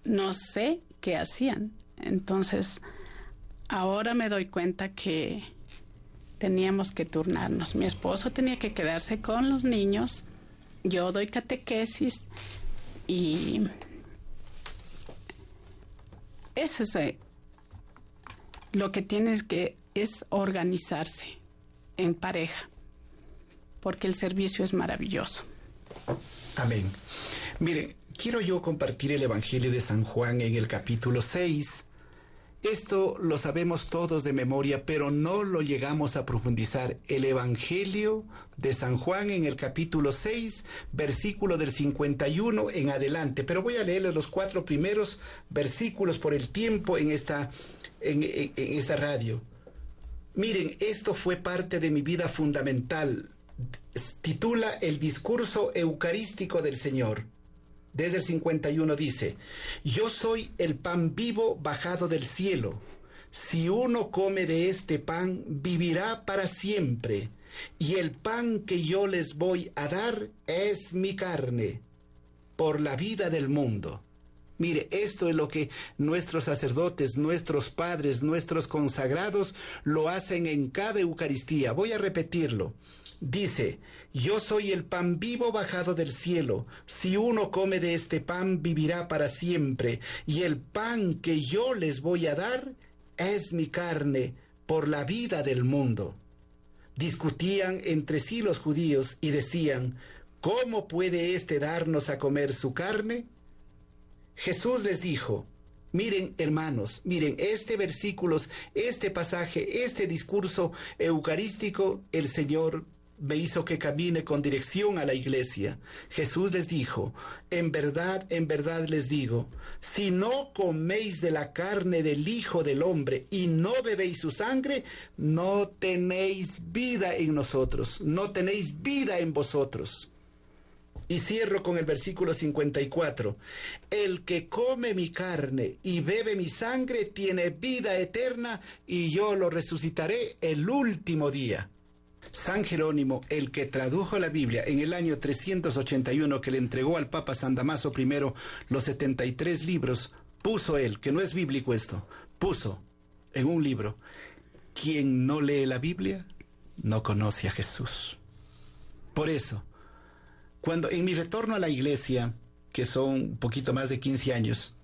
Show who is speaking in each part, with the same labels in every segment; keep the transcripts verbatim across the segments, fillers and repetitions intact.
Speaker 1: no sé qué hacían. Entonces, ahora me doy cuenta que teníamos que turnarnos. Mi esposo tenía que quedarse con los niños, yo doy catequesis y eso es eh, lo que tienes que es organizarse en pareja, porque el servicio es maravilloso.
Speaker 2: Amén. Mire, quiero yo compartir el Evangelio de San Juan en el capítulo seis. Esto lo sabemos todos de memoria, pero no lo llegamos a profundizar. El Evangelio de San Juan en el capítulo seis, versículo del cincuenta y uno en adelante. Pero voy a leerles los cuatro primeros versículos por el tiempo en esta, en, en, en esta radio. Miren, esto fue parte de mi vida fundamental. Titula El discurso eucarístico del Señor. Desde el cincuenta y uno dice: yo soy el pan vivo bajado del cielo. Si uno come de este pan, vivirá para siempre. Y el pan que yo les voy a dar es mi carne, por la vida del mundo. Mire, esto es lo que nuestros sacerdotes, nuestros padres, nuestros consagrados lo hacen en cada Eucaristía. Voy a repetirlo. Dice: yo soy el pan vivo bajado del cielo. Si uno come de este pan, vivirá para siempre. Y el pan que yo les voy a dar es mi carne, por la vida del mundo. Discutían entre sí los judíos y decían: ¿cómo puede éste darnos a comer su carne? Jesús les dijo: miren, hermanos, miren, este versículo, este pasaje, este discurso eucarístico, el Señor me hizo que camine con dirección a la iglesia. Jesús les dijo: en verdad, en verdad les digo, si no coméis de la carne del Hijo del Hombre y no bebéis su sangre, no tenéis vida en nosotros, no tenéis vida en vosotros. Y cierro con el versículo cincuenta y cuatro. El que come mi carne y bebe mi sangre tiene vida eterna, y yo lo resucitaré el último día. San Jerónimo, el que tradujo la Biblia en el año trescientos ochenta y uno, que le entregó al Papa San Damaso primero los setenta y tres libros, puso él, que no es bíblico esto, puso en un libro: quien no lee la Biblia no conoce a Jesús. Por eso, cuando en mi retorno a la iglesia, que son un poquito más de quince años,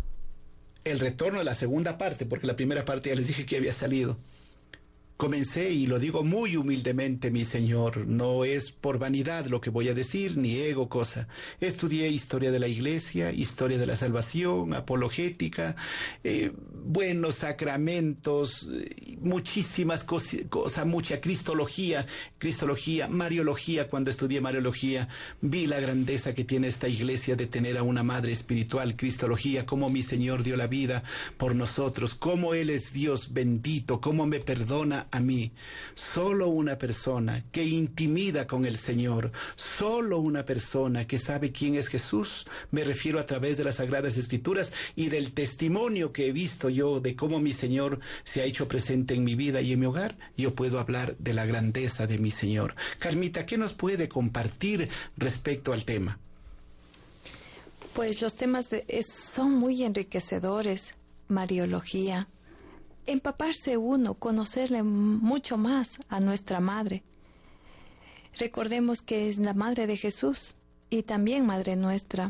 Speaker 2: el retorno de la segunda parte, porque la primera parte ya les dije que había salido, comencé, y lo digo muy humildemente, mi Señor, no es por vanidad lo que voy a decir, ni ego cosa. Estudié historia de la iglesia, historia de la salvación, apologética, eh, buenos sacramentos, eh, muchísimas cosas, cosa, mucha cristología, cristología, mariología. Cuando estudié mariología, vi la grandeza que tiene esta iglesia de tener a una madre espiritual. Cristología, cómo mi Señor dio la vida por nosotros, cómo Él es Dios bendito, cómo me perdona a mí. Solo una persona que intimida con el Señor, solo una persona que sabe quién es Jesús, me refiero a través de las Sagradas Escrituras y del testimonio que he visto yo de cómo mi Señor se ha hecho presente en mi vida y en mi hogar, yo puedo hablar de la grandeza de mi Señor. Carmita, ¿qué nos puede compartir respecto al tema?
Speaker 3: Pues los temas de, es, son muy enriquecedores. Mariología, empaparse uno, conocerle mucho más a nuestra madre. Recordemos que es la madre de Jesús y también madre nuestra.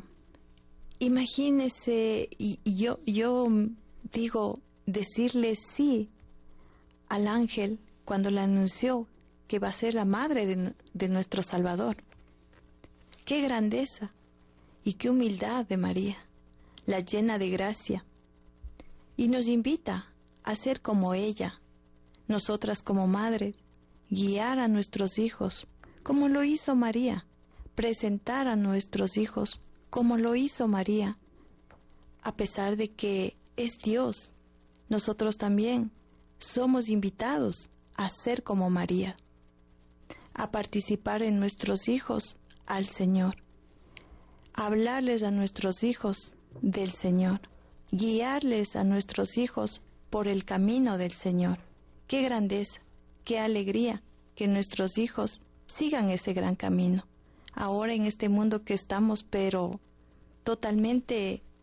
Speaker 3: Imagínese, y, y yo, yo digo, decirle sí al ángel cuando le anunció que va a ser la madre de, de nuestro Salvador. ¡Qué grandeza! Y qué humildad de María, la llena de gracia. Y nos invita a ser como ella, nosotras como madres, guiar a nuestros hijos, como lo hizo María, presentar a nuestros hijos, como lo hizo María. A pesar de que es Dios, nosotros también somos invitados a ser como María, a participar en nuestros hijos al Señor, a hablarles a nuestros hijos del Señor, guiarles a nuestros hijos por el camino del Señor. ¡Qué grandeza, qué alegría que nuestros hijos sigan ese gran camino! Ahora en este mundo que estamos, pero totalmente